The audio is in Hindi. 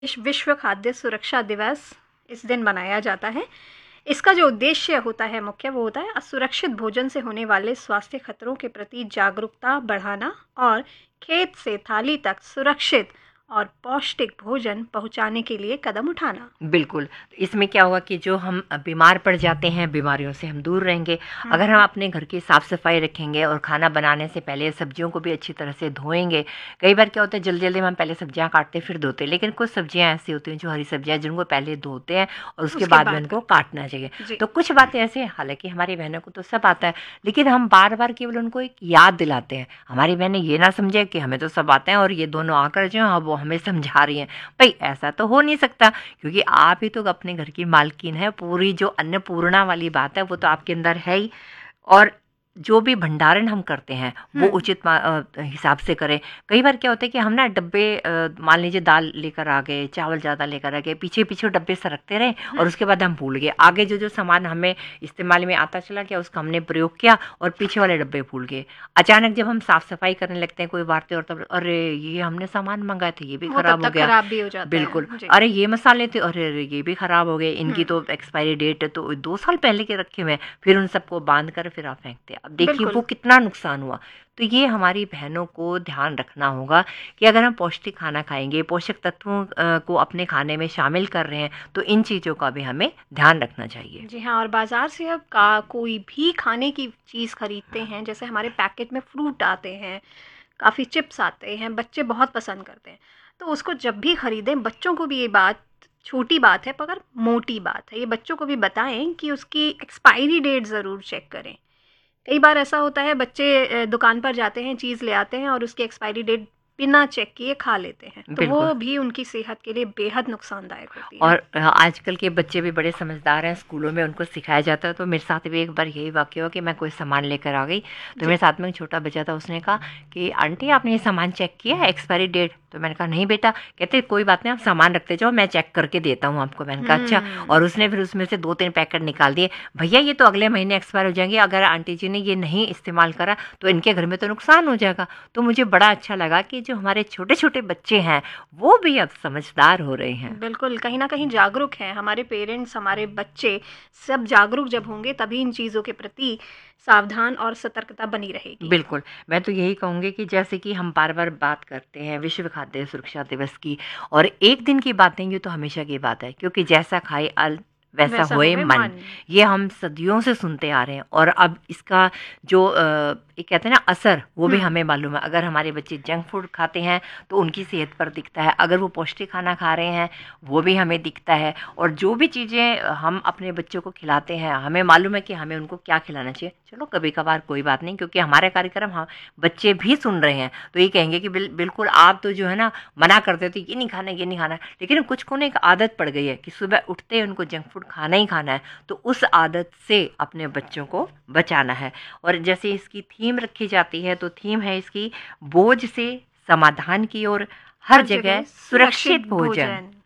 विश्व खाद्य सुरक्षा दिवस इस दिन मनाया जाता है। इसका जो उद्देश्य होता है मुख्य, वो होता है असुरक्षित भोजन से होने वाले स्वास्थ्य खतरों के प्रति जागरूकता बढ़ाना और खेत से थाली तक सुरक्षित और पौष्टिक भोजन पहुंचाने के लिए कदम उठाना। बिल्कुल, इसमें क्या होगा कि जो हम बीमार पड़ जाते हैं, बीमारियों से हम दूर रहेंगे। अगर हम अपने घर की साफ-सफाई रखेंगे और खाना बनाने से पहले सब्जियों को भी अच्छी तरह से धोएँगे। कई बार क्या होता है, जल्दी-जल्दी में हम पहले सब्जियाँ काटते फिर धोते हैं, लेकिन कुछ सब्जियाँ ऐसी होती हैं जो हरी सब्जियाँ जिनको पहले धोते हैं और उसके बाद में उनको काटना चाहिए। तो कुछ बातें ऐसी हैं, हालाँकि हमारी बहनों को तो सब आता है, लेकिन हम बार-बार केवल उनको एक याद दिलाते हैं। हमारी बहनें ये ना समझें कि हमें तो सब आता है और ये दोनों आकर जो हैं वो हमें समझा रही हैं। भई ऐसा तो हो नहीं सकता, क्योंकि आप ही तो अपने घर की मालकिन है। पूरी जो अन्नपूर्णा वाली बात है वो तो आपके अंदर है ही। और जो भी भंडारण हम करते हैं वो उचित हिसाब से करें। कई बार क्या होता है कि हम ना डब्बे, मान लीजिए दाल लेकर आ गए, चावल ज़्यादा लेकर आ गए, पीछे डब्बे सरकते रहे और उसके बाद हम भूल गए। आगे जो सामान हमें इस्तेमाल में आता चला गया उसका हमने प्रयोग किया और पीछे वाले डब्बे भूल गए। अचानक जब हम साफ सफाई करने लगते हैं कोई बार त्योहार, तब अरे ये हमने सामान मंगाए थे, ये भी खराब हो गया। खराब भी हो जाता बिल्कुल। अरे ये मसाले थे, अरे अरे ये भी खराब हो गए, इनकी तो एक्सपायरी डेट तो 2 साल पहले के रखे हुए हैं। फिर उन सबको बांध कर फिर आप फेंकते हैं। अब देखिए वो कितना नुकसान हुआ। तो ये हमारी बहनों को ध्यान रखना होगा कि अगर हम पौष्टिक खाना खाएंगे, पोषक तत्वों को अपने खाने में शामिल कर रहे हैं, तो इन चीज़ों का भी हमें ध्यान रखना चाहिए। जी हाँ, और बाज़ार से अब कोई भी खाने की चीज़ खरीदते हैं, जैसे हमारे पैकेट में फ्रूट आते हैं, काफ़ी चिप्स आते हैं, बच्चे बहुत पसंद करते हैं। तो उसको जब भी खरीदें, बच्चों को भी ये बात, छोटी बात है मगर मोटी बात है, ये बच्चों को भी बताएं कि उसकी एक्सपायरी डेट ज़रूर चेक करें। कई बार ऐसा होता है, बच्चे दुकान पर जाते हैं, चीज़ ले आते हैं और उसकी एक्सपायरी डेट बिना चेक किए खा लेते हैं, तो वो भी उनकी सेहत के लिए बेहद नुकसानदायक होती है। और आजकल के बच्चे भी बड़े समझदार हैं, स्कूलों में उनको सिखाया जाता है। तो मेरे साथ भी एक बार यही वाक़या हुआ कि मैं कोई सामान लेकर आ गई, तो मेरे साथ में एक छोटा बच्चा था, उसने कहा कि आंटी आपने ये सामान चेक किया है एक्सपायरी डेट? तो मैंने कहा नहीं बेटा। कहते कोई बात नहीं, आप सामान रखते जाओ, मैं चेक करके देता हूँ आपको। मैंने कहा अच्छा। और उसने फिर उसमें से 2-3 पैकेट निकाल दिए। भैया ये तो अगले महीने एक्सपायर हो जाएंगे, अगर आंटी जी ने ये नहीं इस्तेमाल करा तो इनके घर में तो नुकसान हो जाएगा। तो मुझे बड़ा अच्छा लगा कि जो हमारे छोटे छोटे बच्चे हैं वो भी अब समझदार हो रहे हैं। बिल्कुल, कहीं ना कहीं जागरूक हैं। हमारे पेरेंट्स, हमारे बच्चे सब जागरूक जब होंगे तभी इन चीज़ों के प्रति सावधान और सतर्कता बनी रहेगी। बिल्कुल, मैं तो यही कहूँगी कि जैसे कि हम बार-बार बात करते हैं विश्व खाद्य सुरक्षा दिवस की, और एक दिन की बात नहीं, ये तो हमेशा की बात है, क्योंकि जैसा खाए अल वैसा होए मन। ये हम सदियों से सुनते आ रहे हैं और अब इसका जो ये कहते हैं ना असर, वो भी हमें मालूम है। अगर हमारे बच्चे जंक फूड खाते हैं तो उनकी सेहत पर दिखता है, अगर वो पौष्टिक खाना खा रहे हैं वो भी हमें दिखता है। और जो भी चीज़ें हम अपने बच्चों को खिलाते हैं हमें मालूम है कि हमें उनको क्या खिलाना चाहिए। चलो कभी कभार कोई बात नहीं, क्योंकि हमारे कार्यक्रम हम बच्चे भी सुन रहे हैं, तो ये कहेंगे कि बिल्कुल आप तो जो है ना मना करते थे, ये नहीं खाना ये नहीं खाना। लेकिन कुछ को ना एक आदत पड़ गई है कि सुबह उठते हैं उनको जंक फूड खाना ही खाना है, तो उस आदत से अपने बच्चों को बचाना है। और जैसे इसकी थीम रखी जाती है, तो थीम है इसकी बोझ से समाधान की ओर, हर जगह सुरक्षित भोजन।